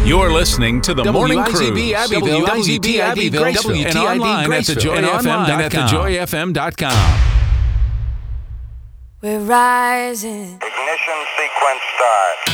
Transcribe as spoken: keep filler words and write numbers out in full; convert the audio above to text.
You're listening to the Morning Cruise. W I Z B Abbeville, W I Z B Abbeville, and online at the joy f m dot com. joy f m dot com. We're rising. Ignition sequence start.